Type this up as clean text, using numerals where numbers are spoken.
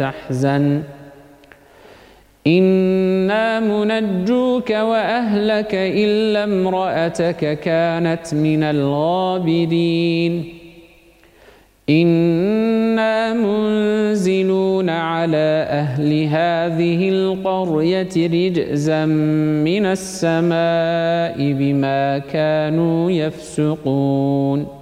تحزن إنا منجوك وأهلك إلا امرأتك كانت من الغابرين إنا منزلون على أهل هذه القرية رجزا من السماء بما كانوا يفسقون